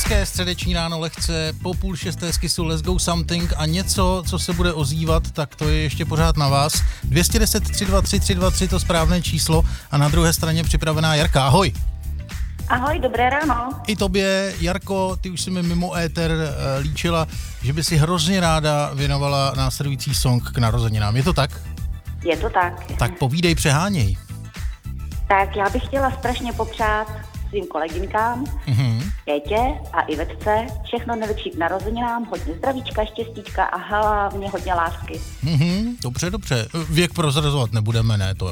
Hezké středeční ráno, lehce po 5:30 z Kissu Let's Go Something a něco, co se bude ozývat, tak to je ještě pořád na vás. 210 323 323 to správné číslo a na druhé straně připravená Jarka. Ahoj. Ahoj, dobré ráno. I tobě, Jarko, ty už si mi mimo éter líčila, že by si hrozně ráda věnovala následující song k narozeninám. Je to tak? Je to tak. Tak povídej, přeháněj. Tak já bych chtěla strašně popřát svým kolegynkám, Kétě a Ivetce, všechno nejlepší k narozeninám, hodně zdravíčka, štěstíčka a hlavně hodně lásky. Dobře. Věk prozrazovat nebudeme, ne? To